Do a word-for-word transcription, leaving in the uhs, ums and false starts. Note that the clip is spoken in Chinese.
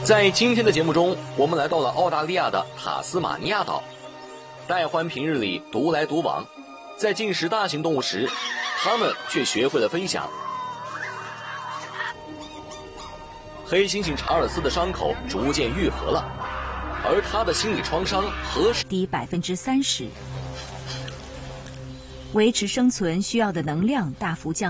在今天的节目中，我们来到了澳大利亚的塔斯马尼亚岛。戴欢平日里独来独往，在进食大型动物时，他们却学会了分享。黑猩猩查尔斯的伤口逐渐愈合了，而他的心理创伤何时低百分之三十，维持生存需要的能量大幅降。